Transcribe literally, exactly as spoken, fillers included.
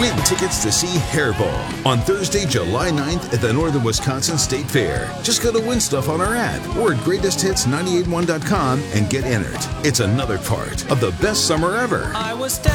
Win tickets to see Hairball on Thursday, July ninth at the Northern Wisconsin State Fair. Just go to Win Stuff on our app or at greatest hits nine eight one dot com and get entered. It's another part of the best summer ever. I was